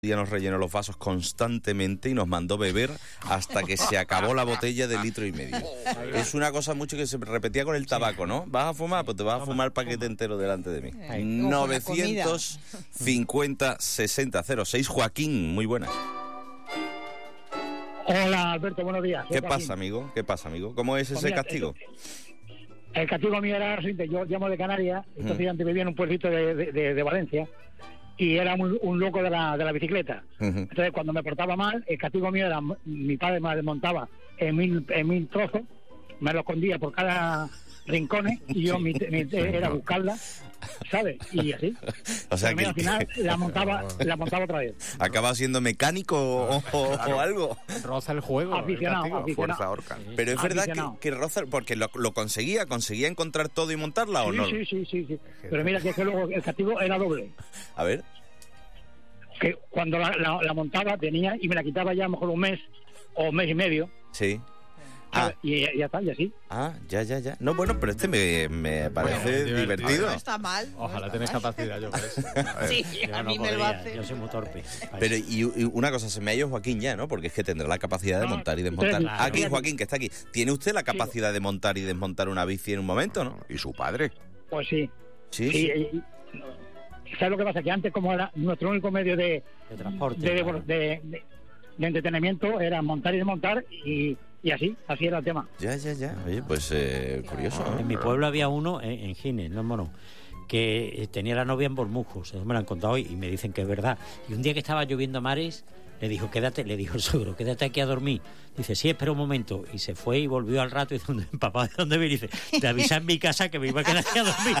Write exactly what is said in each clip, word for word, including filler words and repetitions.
día nos rellenó los vasos constantemente y nos mandó beber hasta que se acabó la botella de litro y medio. Es una cosa mucho que se repetía con el tabaco, ¿no? ¿Vas a fumar? Pues te vas a fumar el paquete entero delante de mí. novecientos cincuenta sesenta cero seis. Joaquín, muy buenas. Hola, Alberto, buenos días. ¿Qué pasa, amigo? ¿Qué pasa, amigo? ¿Cómo es ese castigo? El castigo mío era el siguiente. Yo llamo de Canarias, entonces antes vivía en un pueblito de, de, de Valencia, y era un, un loco de la, de la bicicleta. Uh-huh. Entonces, cuando me portaba mal, el castigo mío era, mi padre me desmontaba en mil, en mil trozos, me lo escondía por cada rincón, y yo mi, mi, era buscarla, ¿sabes? Y así. O sea, que al final la montaba, la montaba otra vez. ¿Acaba siendo mecánico o, o, claro, o algo? Roza el juego. Aficionado, el aficionado. Fuerza Orca. Sí. Pero es verdad que, que roza, porque lo, lo conseguía, conseguía encontrar todo y montarla, ¿o sí, no? Sí, sí, sí, sí. Pero mira que es que luego el castigo era doble. A ver. Que cuando la, la, la montaba tenía y me la quitaba ya a lo mejor un mes o un mes y medio. Sí. Ah. Y ya está, y así. Ah, ya, ya, ya. No, bueno, pero este me, me parece bueno, divertido. No está mal. No Ojalá está tenés mal. capacidad, yo pues. Sí, yo a no mí podría, me lo hace. Yo soy muy torpe. Pero y, y una cosa, se me ha ido Joaquín ya, ¿no? Porque es que tendrá la capacidad de montar y desmontar. Claro. Aquí, Joaquín, que está aquí. ¿Tiene usted la capacidad de montar y desmontar una bici en un momento, no? ¿Y su padre? Pues sí. Sí, sí. sí. ¿Sabes lo que pasa? Que antes, como era nuestro único medio de, de transporte, de, claro. de, de, de, de entretenimiento, era montar y desmontar, y, y así, así era el tema. Ya, ya, ya. Oye, pues eh, curioso, ¿no? En mi pueblo había uno, en, en Gines, no en Morón, que tenía la novia en Bormujos, eso me lo han contado hoy y me dicen que es verdad. Y un día que estaba lloviendo a mares, le dijo, quédate, le dijo el suegro, quédate aquí a dormir. Dice, sí, espera un momento. Y se fue y volvió al rato y dice, papá, ¿de dónde viene? Dice, te avisa en mi casa que me iba a quedar aquí a dormir.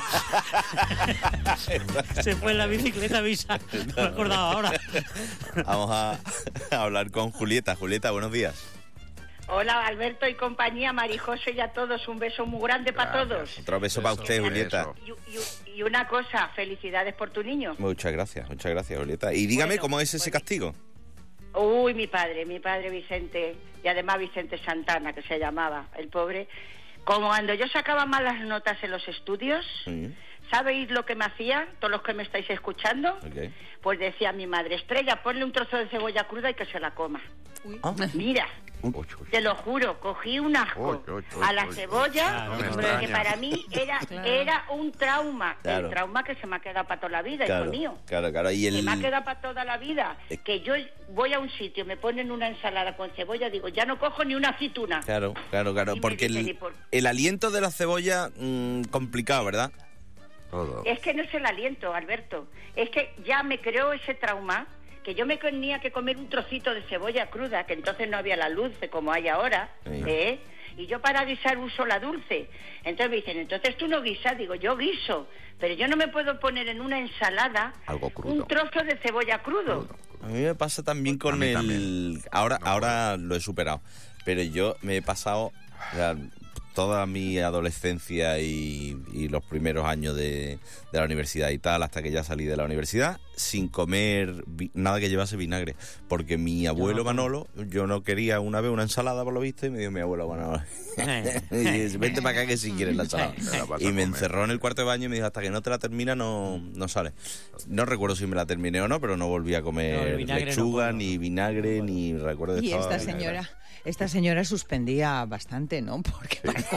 Se fue en la bicicleta a avisar. No me acordaba ahora. Vamos a, a hablar con Julieta. Julieta, buenos días. Hola, Alberto y compañía, Marijose y a todos, un beso muy grande para todos. Otro beso, beso para usted, Julieta. Y, y, y una cosa, felicidades por tu niño. Muchas gracias, muchas gracias, Julieta. Y dígame, bueno, ¿cómo es ese bueno. castigo? Uy, mi padre, mi padre Vicente, y además Vicente Santana, que se llamaba, el pobre. Como cuando yo sacaba malas notas en los estudios, ¿sí? ¿Sabéis lo que me hacía, todos los que me estáis escuchando? Okay. Pues decía mi madre, Estrella, ponle un trozo de cebolla cruda y que se la coma. Ah. Mira, te lo juro, cogí un asco uy, uy, uy, a la uy, cebolla, claro, que para mí era claro. era un trauma, claro. El trauma que se me ha quedado para toda la vida, claro, hijo mío. Claro, claro. Y el... Se me ha quedado para toda la vida. Eh... Que yo voy a un sitio, me ponen una ensalada con cebolla, digo, ya no cojo ni una aceituna. Claro, claro, claro, porque el, por... el aliento de la cebolla, mmm, complicado, ¿verdad? Todo. Es que no es el aliento, Alberto, es que ya me creó ese trauma, que yo me tenía que comer un trocito de cebolla cruda, que entonces no había la dulce como hay ahora, sí. ¿eh? Y yo para guisar uso la dulce. Entonces me dicen, entonces tú no guisas, digo, yo guiso, pero yo no me puedo poner en una ensalada algo crudo, un trozo de cebolla crudo. crudo. A mí me pasa también con el... También. Ahora, no, ahora lo he superado, pero yo me he pasado... O sea, toda mi adolescencia y, y los primeros años de, de la universidad y tal, hasta que ya salí de la universidad, sin comer vi, nada que llevase vinagre, porque mi abuelo no, Manolo, yo no quería una vez una ensalada por lo visto, y me dio mi abuelo Manolo, y dice, vente para acá que si quieres la ensalada, y me encerró en el cuarto de baño y me dijo, hasta que no te la termina no, no sale. No recuerdo si me la terminé o no, pero no volví a comer no, lechuga, no ni vinagre, no ni recuerdo de y esta señora Esta señora suspendía bastante, ¿no? Porque sí. para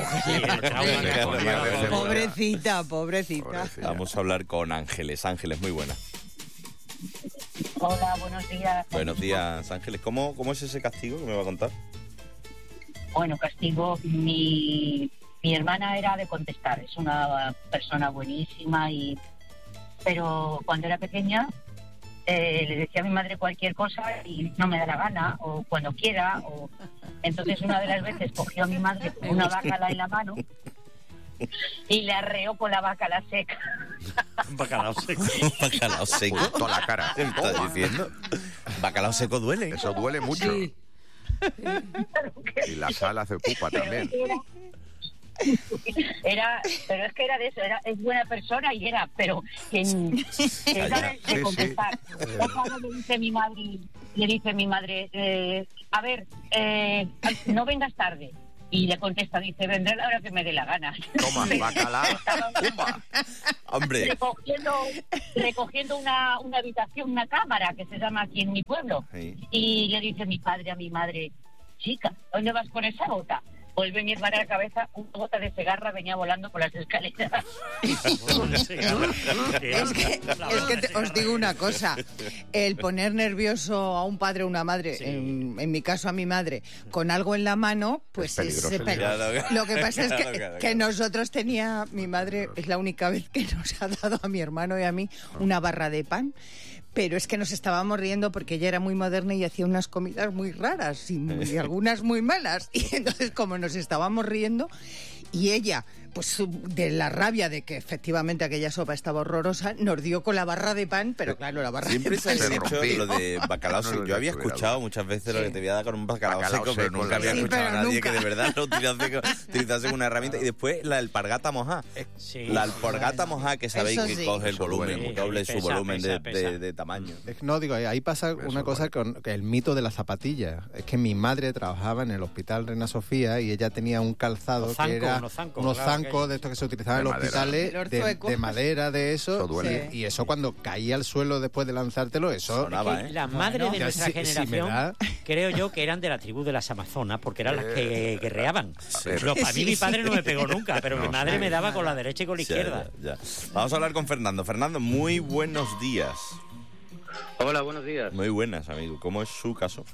coger... Pobrecita, pobrecita, pobrecita. Vamos a hablar con Ángeles. Ángeles, muy buena. Hola, buenos días. Buenos días, Ángeles. ¿Cómo, cómo es ese castigo que me va a contar? Bueno, castigo, mi, mi hermana era de contestar. Es una persona buenísima, y pero cuando era pequeña... Eh, le decía a mi madre cualquier cosa y no me da la gana, o cuando quiera, o entonces una de las veces cogió a mi madre con una bacala en la mano y le arreó con la bacala seca. Un bacalao seco. Un bacalao seco. Toda la cara. ¿Qué estás diciendo? Bacalao seco duele. Eso duele mucho. Sí. Y la sal hace pupa también. Era, pero es que era de eso, era, es buena persona y era, pero que, que era de, de contestar. Sí, sí. Le dice mi madre, le dice mi madre, eh, a ver, eh, no vengas tarde. Y le contesta, dice, vendré la hora que me dé la gana. Toma, bacalao, pumba. Hombre. Recogiendo, recogiendo una, una habitación, una cámara, que se llama aquí en mi pueblo. Sí. Y le dice mi padre a mi madre, chica, ¿dónde vas con esa bota? Vuelve mi hermana a la cabeza, una gota de cegarra venía volando por las escaleras. es que, es que te- os digo una cosa, el poner nervioso a un padre o una madre, Sí. en, en mi caso a mi madre, con algo en la mano, pues Es peligroso, pe- Claro, claro. lo que pasa es que, Claro, claro, que claro. nosotros tenía, mi madre es la única vez que nos ha dado a mi hermano y a mí una barra de pan. Pero es que nos estábamos riendo porque ella era muy moderna y hacía unas comidas muy raras y, muy- y algunas muy malas. Y entonces, como nos estábamos riendo, y ella, pues de la rabia de que efectivamente aquella sopa estaba horrorosa, nos dio con la barra de pan, pero claro, la barra Siempre de se pan... ha Se dicho rompía. lo de bacalao No seco. lo Yo había hubiera escuchado dado. muchas veces lo Sí. que te voy a dar con un bacalao, Bacalao seco, pero seco, nunca había sí, escuchado a pero nadie nunca. que de verdad lo utilizase, utilizase como una herramienta. Y después la alpargata mojada. Sí. La alpargata mojada que sabéis Eso que sí. coge el Eso volumen, duele. doble Sí, su pesa, volumen de, pesa, de- pesa. de tamaño. Es que no, digo, ahí pasa Eso una es cosa bueno. con que el mito de las zapatillas. Es que mi madre trabajaba en el Hospital Reina Sofía y ella tenía un calzado Los que zancos, era unos zancos, unos claro, zancos que- de estos que se utilizaban en De los madera. hospitales, Los de, zuecos. de madera, de eso. Eso duele. Y, y eso cuando caía al suelo después de lanzártelo, eso... Sonaba, Que ¿eh? las madres de ya nuestra si- si me generación, da- creo yo que eran de la tribu de las Amazonas, porque eran las que guerreaban. Pero para mí Sí, mi sí. padre no me pegó nunca, pero mi No, madre sí. me daba con la derecha y con la Ya, izquierda. ya, ya. Vamos a hablar con Fernando. Fernando, muy buenos días. Hola, buenos días. Muy buenas, amigo. ¿Cómo es su caso?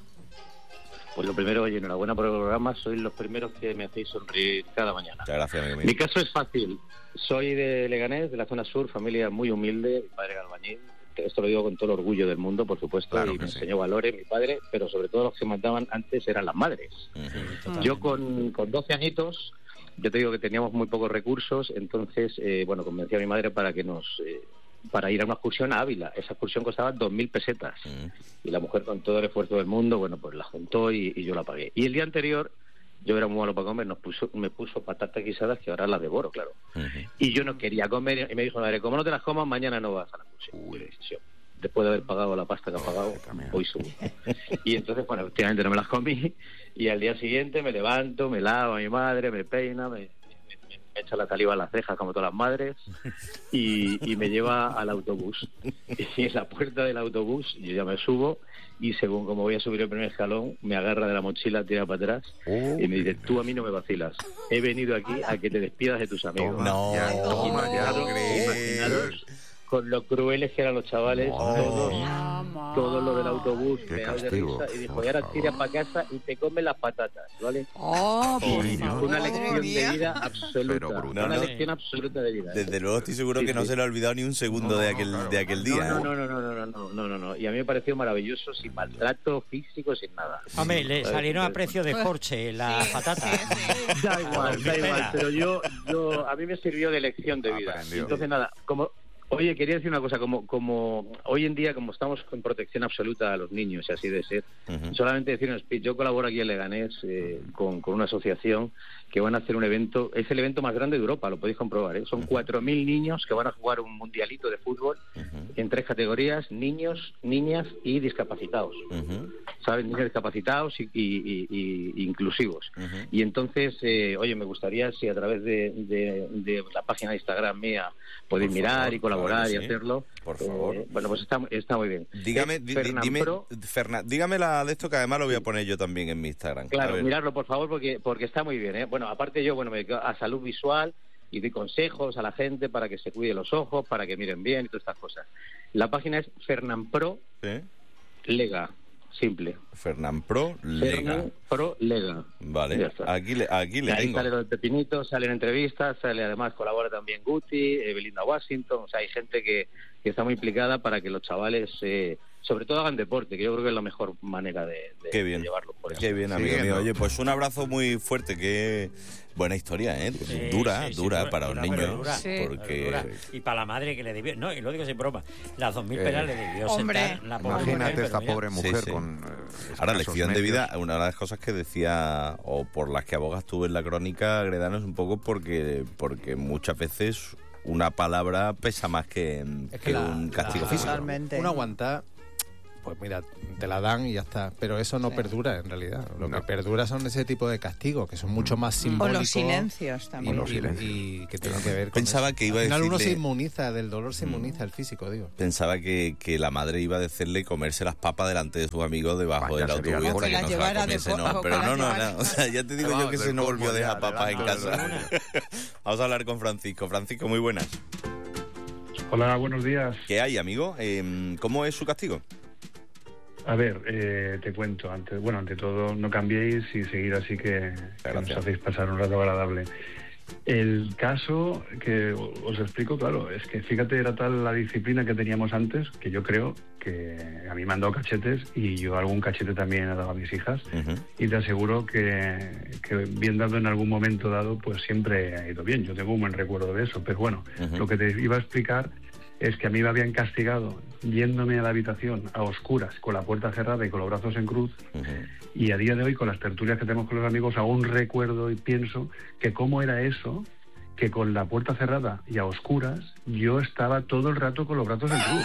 Pues lo primero, oye, enhorabuena por el programa. Sois los primeros que me hacéis sonreír cada mañana. Muchas gracias, amigo mío. Mi caso es fácil. Soy de Leganés, de la zona sur, familia muy humilde. Mi padre era albañil. Esto lo digo con todo el orgullo del mundo, por supuesto, Claro y que me sí. enseñó valores mi padre, pero sobre todo los que mandaban antes eran las madres. Ujú. Yo con, con doce añitos, yo te digo que teníamos muy pocos recursos, entonces, eh, bueno, convencí a mi madre para que nos... Eh, para ir a una excursión a Ávila. Esa excursión costaba dos mil pesetas. Ujú. Y la mujer, con todo el esfuerzo del mundo, bueno, pues la juntó y, y yo la pagué. Y el día anterior, yo era muy malo para comer, nos puso, me puso patatas guisadas que ahora las devoro, claro. Ujú. Y yo no quería comer, y me dijo, madre, como no te las comas, mañana no vas a la excursión. Uy. Y yo, después de haber pagado la pasta que ha pagado, camión. hoy subo. Y entonces, bueno, efectivamente no me las comí, y al día siguiente me levanto, me lavo a mi madre, me peina, me, me, me- me echa la saliva a las cejas como todas las madres, y, y me lleva al autobús. Y en la puerta del autobús yo ya me subo, y según como voy a subir el primer escalón, me agarra de la mochila, tira para atrás, y me dice, tú a mí no me vacilas, he venido aquí a que te despidas de tus amigos. Toma, No, ya, toma, ya. no crees. Imaginaros con lo crueles que eran los chavales, Madre todos, mía. todos los del autobús, Qué me de castigo, risa, y dijo, por y ahora favor. tiras para casa y te comes las patatas, ¿vale? Oh, por Y Niño. fue una favor, lección madre de mía. vida absoluta, Pero brutal. una No, no. lección absoluta de vida. ¿eh? Desde luego estoy seguro Sí, que no sí. se le ha olvidado ni un segundo No, de no, aquel, claro. de aquel día. No, ¿eh? no, no, no, no, no, no, no, no, no. Y a mí me pareció maravilloso, sin maltrato físico, sin nada. Hombre, le Eh, salieron a eh, precio de Porsche las patatas. Da igual, da igual, Espera. pero yo, yo, a mí me sirvió de lección de vida. Aprendió. Entonces, nada, como, oye, quería decir una cosa, como, como hoy en día, como estamos con protección absoluta a los niños, y así de ser, Ujú. solamente decir un speech, yo colaboro aquí en Leganés eh, con, con una asociación que van a hacer un evento, es el evento más grande de Europa, lo podéis comprobar, ¿eh? Son cuatro mil niños que van a jugar un mundialito de fútbol Ujú. en tres categorías, niños, niñas y discapacitados. Ujú. ¿Sabes? Niños discapacitados y, y- y- y inclusivos. Ujú. Y entonces, eh, oye, me gustaría si a través de, de- de la página de Instagram mía podéis Por mirar favor, y colaborar claro que y sí. hacerlo. Por Eh, favor. bueno, pues está, está muy bien. Dígame, Es di- di- Fernan dime, Pro. Fernan- dígame la de esto que además lo voy a poner yo también en mi Instagram. A Claro, ver. mirarlo por favor porque porque está muy bien. ¿eh? Bueno, aparte yo, bueno, me dedico a salud visual y doy consejos a la gente para que se cuide los ojos, para que miren bien y todas estas cosas. La página es Fernan Pro ¿Sí? Lega, simple. Fernan Pro Lega. Fernan Pro Lega. Ya Vale, está. aquí le, aquí le Ahí tengo. sale lo del Pepinito, salen entrevistas, sale además, colabora también Guti, eh, Belinda Washington, o sea, hay gente que, que está muy implicada para que los chavales, eh, sobre todo hagan deporte, que yo creo que es la mejor manera de, de- Qué bien. de llevarlo. Por eso. Qué bien, amigo Siguiendo. mío. Oye, pues un abrazo muy fuerte, qué buena historia, ¿eh? Sí, dura, sí, sí, dura dura, para dura, un pero niño. dura, Sí. Porque... Dura. Y para la madre que le debió, no, y lo digo sin broma, las dos mil Eh, pelas le debió hombre, sentar la pobre Imagínate mujer, esta pero mira, pobre mujer Sí, sí. con... eh, Ahora, escasos lección de medios. vida, una de las cosas que decía, o por las que abogas tú en la crónica, Gredano, es un poco porque, porque muchas veces una palabra pesa más que, Es que que la- un castigo la- físico. Totalmente. Uno aguanta pues mira, te la dan y ya está. Pero eso no Sí. perdura en realidad. Lo No. que perdura son ese tipo de castigos, que son mucho más O simbólicos. los silencios Y, también. los y- silencios. y que tienen que ver con Pensaba eso. que iba a Al final uno decirle- se inmuniza, del dolor se inmuniza el físico, digo. Pensaba que, que la madre iba a decirle comerse las papas delante de sus amigos debajo Vaya, del sería autobús locura. hasta que O que no las se la llevara de comiese, po- no. o que Pero las no, no, llevara- no. O sea, ya te digo Vamos, yo que del se no combo volvió a de dejar papas en adelante, casa. Vamos a hablar con Francisco. Francisco, muy buenas. Hola, buenos días. ¿Qué hay, amigo? Eh, ¿Cómo es su castigo? A ver, eh, te cuento. Antes, bueno, ante todo, no cambiéis y seguir así que, que nos hacéis pasar un rato agradable. El caso que os explico, claro, es que fíjate, era tal la disciplina que teníamos antes que yo creo que a mí me han dado cachetes y yo algún cachete también he dado a mis hijas. Uh-huh. Y te aseguro que, que bien dado en algún momento dado, pues siempre ha ido bien. Yo tengo un buen recuerdo de eso. Pero bueno, Uh-huh. lo que te iba a explicar es que a mí me habían castigado yéndome a la habitación a oscuras, con la puerta cerrada y con los brazos en cruz. Uh-huh. Y a día de hoy, con las tertulias que tenemos con los amigos, aún recuerdo y pienso que cómo era eso, que con la puerta cerrada y a oscuras, yo estaba todo el rato con los brazos en cruz.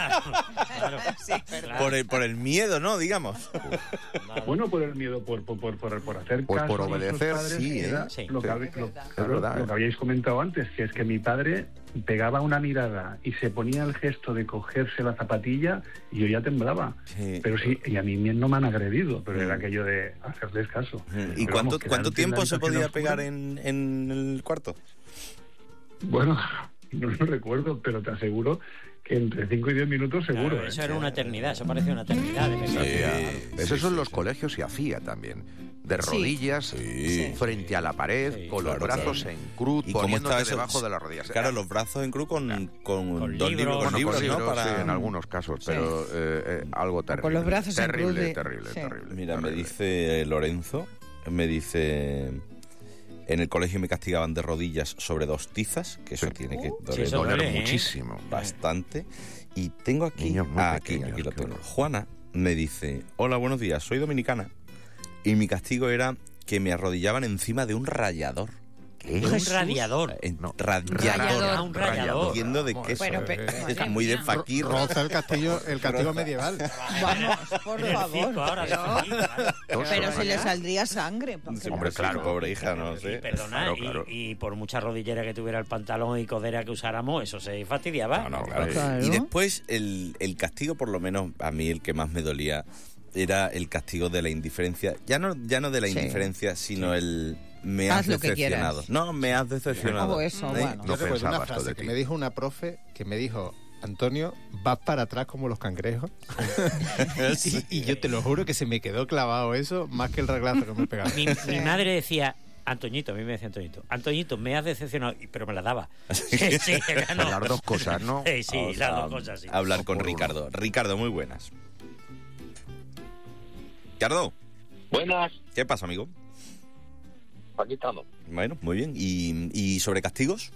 Sí, verdad. Por el, por el miedo, ¿no? Digamos. Bueno, por el miedo, por, por, por, por, por hacer Pues caso por a nuestros obedecer, padres, sí, ¿eh? era Sí. lo, que, Sí. hab- lo- Es verdad. claro, Es verdad, lo ¿eh? que habíais comentado antes, que es que mi padre pegaba una mirada y se ponía el gesto de cogerse la zapatilla y yo ya temblaba. Sí. Pero sí, y a mí no me han agredido, pero Mm. era aquello de hacerles caso. ¿Y Pero cuánto, vamos, cuánto quedarte en tiempo la se habitación podía oscura. pegar en, en el cuarto? Bueno, no lo recuerdo, pero te aseguro que entre cinco y diez minutos seguro. Claro, ¿eh? eso era una eternidad, eso parecía una eternidad. de Sí. pequeño. Eso sí, en sí, los sí. colegios se hacía también. De Sí. rodillas, Sí. frente a la pared, Sí, con claro, los brazos claro. en cruz, ¿Y cómo poniéndote estaba eso? debajo de las rodillas. Claro, Era- los brazos en cruz con, con, Con dos libros. libros, Bueno, libros, con libros, ¿no? Para... sí, en algunos casos, pero eh, eh, algo terrible. con los brazos en terrible, cruz de- terrible, sí. terrible. Mira, me terrible. dice Lorenzo, me dice... En el colegio me castigaban de rodillas sobre dos tizas, que eso Sí. tiene que Sí, doler eso Doler duele, ¿eh? muchísimo. bastante. Y tengo aquí... Niños muy ah, aquí, pequeños, aquí lo qué tengo. horror. Juana me dice, hola, buenos días, soy dominicana. Y mi castigo era que me arrodillaban encima de un rallador. ¿Qué? De un radiador. En No. rallador. Ah, un rallador. Entiendo de qué Bueno, eso. pero- Es madre muy de mía. fakir. Roza el castillo, el castigo medieval. Vamos, por En el favor. circo ahora, pero sí, claro. pero si le saldría sangre. Sí, Hombre, claro. Pobre hija, no Y sé. perdona, Claro, y- claro. Y, por mucha rodillera que tuviera el pantalón y codera que usáramos, eso se fastidiaba. No, no, claro. Claro. Y después el, el castigo, por lo menos a mí el que más me dolía, era el castigo de la indiferencia. Ya no, ya no de la Sí. indiferencia, sino el me Haz has lo que decepcionado. quieras. No, me has decepcionado. Oh, eso, ¿Eh? bueno. No Yo recuerdo pensaba una esto frase de que ti. me dijo una profe que me dijo, Antonio, vas para atrás como los cangrejos. y, y yo te lo juro que se me quedó clavado eso más que el reglazo que me pegaba. Mi, mi madre decía, Antoñito, a mí me decía Antoñito, Antoñito, me has decepcionado, y- pero me la daba. Sí, sí, era no. Las dos cosas, ¿no? Sí, sí, Vamos las a dos cosas, sí. hablar Dos con por uno. Ricardo. Ricardo, muy buenas. Ricardo, Buenas, ¿qué pasa, amigo? aquí estamos. Bueno, muy bien. ¿Y, y sobre castigos?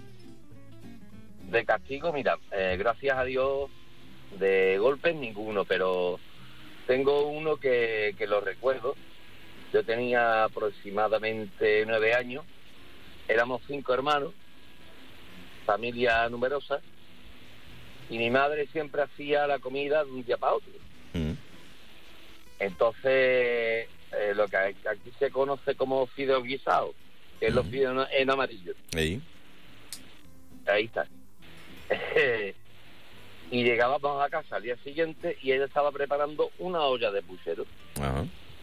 De castigo, mira, eh, gracias a Dios, de golpes ninguno, pero tengo uno que, que lo recuerdo. Yo tenía aproximadamente nueve años, éramos cinco hermanos, familia numerosa, y mi madre siempre hacía la comida de un día para otro. Mm. Entonces, eh, lo que aquí se conoce como fideos guisados, que es los Ujú. fideos en, en amarillo. Ahí. Ahí está. Y llegábamos a casa al día siguiente y ella estaba preparando una olla de puchero. Ajá.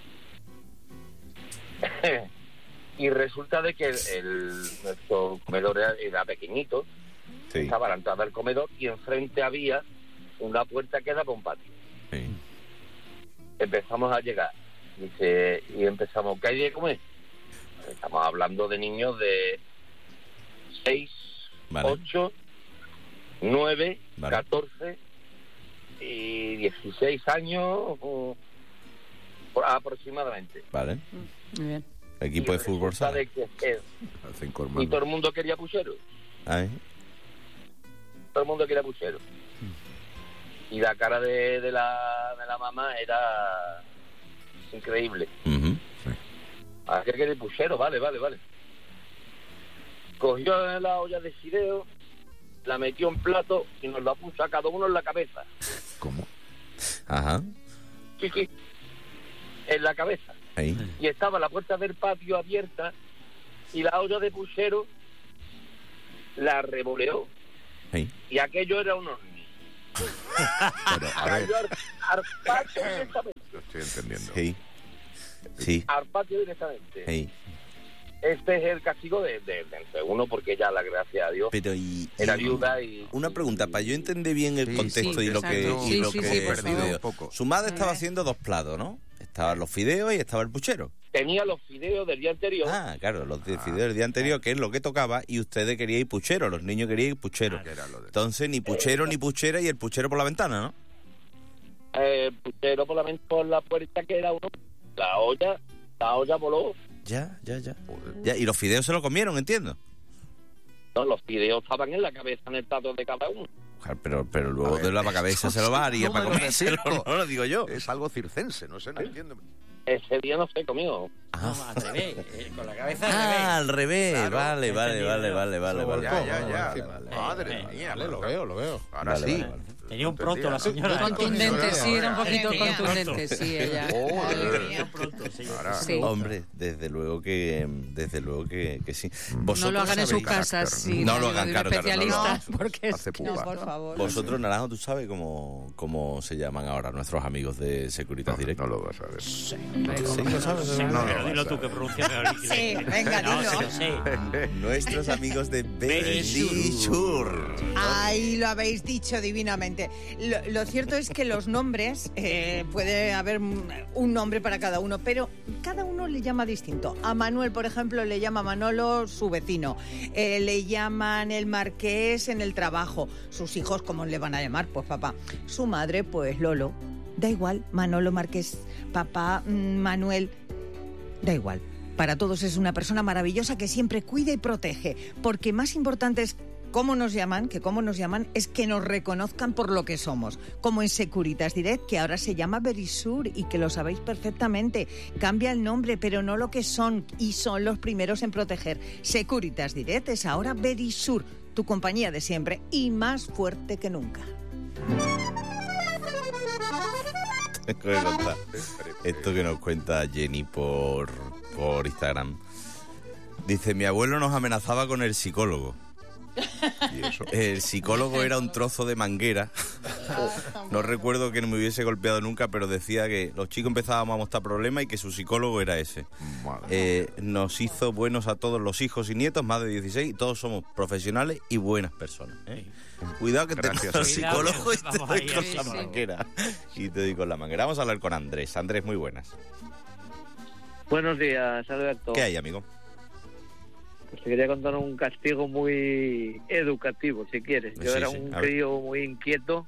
Y resulta de que el, el- nuestro comedor era, era pequeñito, Sí. estaba a la entrada del comedor y enfrente había una puerta que daba a un patio. Sí. Empezamos a llegar, dice, y empezamos, ¿qué hay de comer? Estamos hablando de niños de seis, Vale. ocho, nueve, Vale. catorce y dieciséis años o- por- aproximadamente. Vale. Muy bien. Equipo Y de fútbol resulta sala. de que, eh, Cinco y hermanos. todo el mundo quería puchero, Ahí. todo el mundo quería puchero. Y la cara de, de la de la mamá era increíble. Ujú. ¿A qué quiere puchero? Vale, vale, vale. Cogió la olla de fideo, la metió en plato y nos la puso a cada uno en la cabeza. ¿Cómo? Ajá. Sí, sí. En la cabeza. Ahí. Y estaba la puerta del patio abierta y la olla de puchero la revoleó. Ahí. Y aquello era un horno. Pero, a ver, Cayó al, al patio directamente. lo estoy entendiendo. Sí. Sí. Al patio directamente. Sí. Este es el castigo de, de, de entre uno, porque ya la gracia a Dios Pero y, era y- viuda y... Una pregunta, para yo entender bien el Sí, contexto sí, y lo que, exacto. y Sí, lo sí, que sí, he por perdido favor. yo. Un poco. Su madre estaba haciendo dos platos, ¿no? Estaban los fideos y estaba el puchero. Tenía los fideos del día anterior. Ah, claro, los de fideos del día anterior, que es lo que tocaba, y ustedes queríais puchero, los niños querían puchero. Que era lo de- Entonces, ni puchero ni puchera y el puchero por la ventana, ¿no? Eh, el puchero por la, por la puerta, que era uno, la olla, la olla voló. Ya, ya, ya. Ya, y los fideos se lo comieron, entiendo. No, los fideos estaban en la cabeza, en el plato de cada uno. Claro, Pero, pero luego A ver, de la cabeza se lo bajaría para número de comérselo, circo. no lo digo yo. Es algo circense, no sé, no entiendo. Ese día no se comió. No, al revés, eh, con la cabeza Ah, al al revés. Claro, vale, vale, entendido. vale, vale, vale, vale. Ya, ya, ya. Vale, vale, vale. Madre Eh, mía. Vale, lo veo, lo veo. Ahora Vale, sí. vale, vale. Tenía un pronto la señora. Contundente, sí, era un poquito Tenía contundente, pronto. sí, ella. Joder. Pronto, sí. Ahora, Sí. Hombre, desde luego que desde luego que, que sí. No lo hagan en sus sabéis- casas, sí. No lo digo, hagan, de un claro, claro, no lo especialista, hagan. porque es Hace que- pupa. No, por favor. Vosotros, Naranjo, ¿tú sabes cómo, cómo se llaman ahora nuestros amigos de Securitas no, Direct? no lo vas a ver. Sí, lo sabes. Sí, No, pero no, dilo no, tú no. que pronuncias mejor inglés. Sí, venga, No, dilo. sí lo sé. Nuestros amigos de Berisur. Berisur. Ahí lo habéis dicho divinamente. Lo, lo cierto es que los nombres, eh, puede haber un nombre para cada uno, pero cada uno le llama distinto. A Manuel, por ejemplo, le llama Manolo su vecino. Eh, le llaman el marqués en el trabajo. Sus hijos, ¿cómo le van a llamar? Pues papá. Su madre, pues Lolo. Da igual, Manolo Marqués, papá, mm, Manuel. Da igual. Para todos es una persona maravillosa que siempre cuida y protege, porque más importante es cómo nos llaman, que cómo nos llaman, es que nos reconozcan por lo que somos, como en Securitas Direct, que ahora se llama Berisur y que lo sabéis perfectamente. Cambia el nombre, pero no lo que son, y son los primeros en proteger. Securitas Direct es ahora Berisur, tu compañía de siempre y más fuerte que nunca. Esto que nos cuenta Jenny por, por Instagram. Dice, mi abuelo nos amenazaba con el psicólogo. ¿Y eso? El psicólogo era un trozo de manguera. No recuerdo que no me hubiese golpeado nunca, pero decía que los chicos empezábamos a mostrar problemas y que su psicólogo era ese. Madre. Eh, nos hizo buenos a todos los hijos y nietos, más de dieciséis, y todos somos profesionales y buenas personas. ¿eh? Cuidado que te Gracias. cojo el psicólogo y te Vamos doy ahí, con sí, la sí. manguera. Y te doy con la manguera. Vamos a hablar con Andrés. Andrés, muy buenas. Buenos días, Alberto. ¿Qué hay, amigo? Pues te quería contar un castigo muy educativo, si quieres. Yo Sí, era sí, un a ver. crío muy inquieto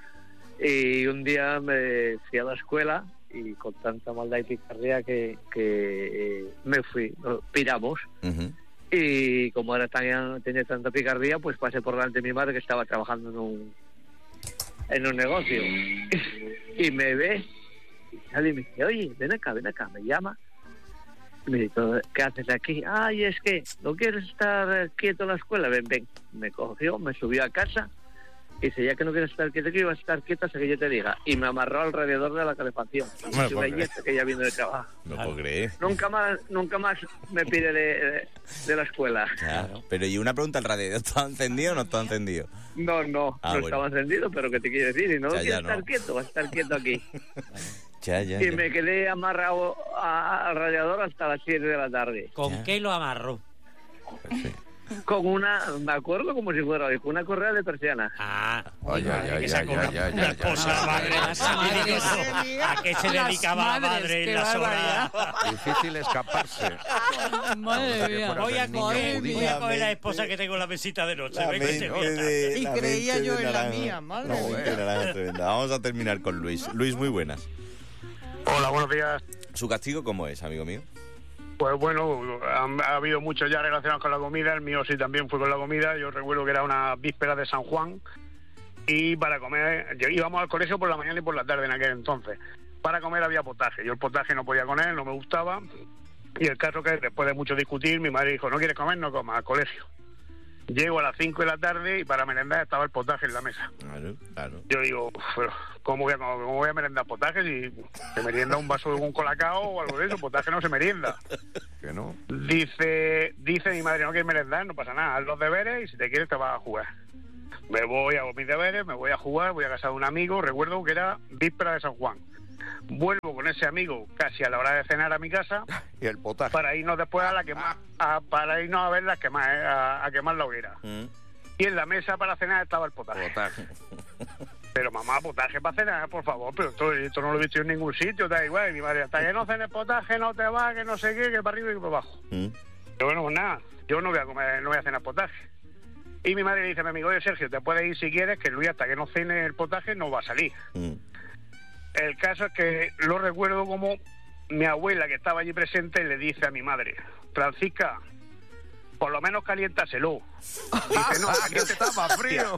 y un día me fui a la escuela y con tanta maldad y picardía que, que eh, me fui, nos piramos. Ujú. Y como era tan, tenía tanta picardía, pues pasé por delante de mi madre que estaba trabajando en un en un negocio. Y me ve y sale y me dice, oye, ven acá, ven acá, me llama. Y me dice, ¿qué haces aquí? Ay, es que no quieres estar quieto en la escuela. Ven, ven. Me cogió, me subió a casa y dice, ya que no quieres estar quieto, que ibas a estar quieto hasta que yo te diga. Y me amarró alrededor de la calefacción. No me Y puedo una creer. yeta que ya vino de trabajo. No puedo creer. Nunca más, nunca más me pide de, de, de la escuela. Claro. Pero y una pregunta, ¿el radiador estaba encendido o no estaba encendido? No, no, Ah, no bueno. estaba encendido, pero ¿qué te quiero decir? Y no Ya, ya, quieres no. estar quieto, vas a estar quieto aquí. Ya, ya, Y ya. me quedé amarrado a- al radiador hasta las siete de la tarde. ¿Con Ya. qué lo amarró? Con una, me acuerdo como si fuera hoy, con una correa de persiana. Ah, Ay, ay, ay, que sacó ay, una- ay, ay, una ay, esposa, ay, madre. ay, Las madres. ¿A qué se Las dedicaba la madres, madre qué en las horas? Difícil escaparse. Madre mía. Voy a Niño coger, judío. voy a coger la esposa que tengo en la mesita de noche. La Venga, mente te voy a- de- Y la creía mente yo de en la Naranjo. mía, madre La mía. mente de Naranjo tremenda. Vamos a terminar con Luis. Luis, muy buenas. Hola, buenos días. ¿Su castigo cómo es, amigo mío? Pues bueno, ha, ha habido muchos ya relacionados con la comida, el mío sí también fue con la comida. Yo recuerdo que era una víspera de San Juan y para comer, íbamos al colegio por la mañana y por la tarde en aquel entonces. Para comer había potaje, yo el potaje no podía con él, no me gustaba, y el caso que después de mucho discutir mi madre dijo, no quieres comer, no comas, al colegio. Llego a las cinco de la tarde y para merendar estaba el potaje en la mesa. Claro, claro. Yo digo, pero ¿cómo voy a, cómo voy a merendar potaje si se merienda un vaso de un colacao o algo de eso? Potaje no se merienda. Que no. Dice, dice mi madre, no quieres merendar, no pasa nada, haz los deberes y si te quieres te vas a jugar. Me voy, hago mis deberes, me voy a jugar, voy a casa de un amigo, recuerdo que era víspera de San Juan. Vuelvo con ese amigo casi a la hora de cenar a mi casa y el potaje para irnos después a la quema, a, para irnos a ver las quemas, a, a quemar la hoguera. Mm. Y en la mesa para cenar estaba el potaje. potaje. Pero mamá, potaje para cenar, por favor, pero esto, esto no lo he visto en ningún sitio, da igual. Y mi madre, hasta que no cenes potaje no te va, que no sé qué, que para arriba y que para abajo. Mm. Pero bueno, pues nada, yo no voy a comer, no voy a cenar potaje. Y mi madre le dice a mi amigo, oye Sergio, te puedes ir si quieres, que Luis hasta que no cene el potaje no va a salir. Mm. El caso es que lo recuerdo como mi abuela, que estaba allí presente, le dice a mi madre, Francisca, por lo menos caliéntaselo. Dice, no, que estaba frío.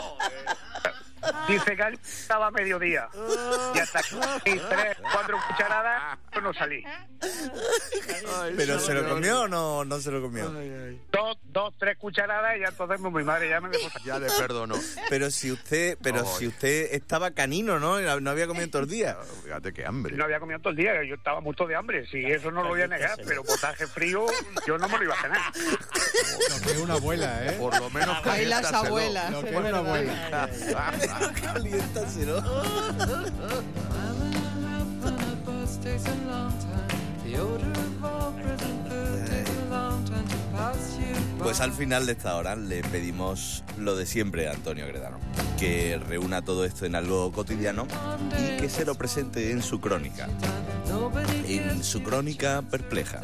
Dice que estaba a mediodía. Y hasta que tres, cuatro cucharadas, yo no salí. ¿Pero se lo comió o no, no se lo comió? Dos, dos, tres cucharadas y ya entonces mi madre ya me dejó. Ya le perdonó. Pero si usted, pero oh, si usted estaba canino, ¿no? No había comido todo el día. Fíjate qué hambre. No había comido todo el día, yo estaba muerto de hambre. Si eso no lo voy a negar, pero potaje frío, yo no me lo iba a cenar. Lo que es una abuela, ¿eh? Por lo menos ahí las abuelas. Lo que es una abuela. Caliéntaselo. Pues al final de esta hora le pedimos lo de siempre a Antonio Gredano, que reúna todo esto en algo cotidiano y que se lo presente en su crónica, en su crónica perpleja.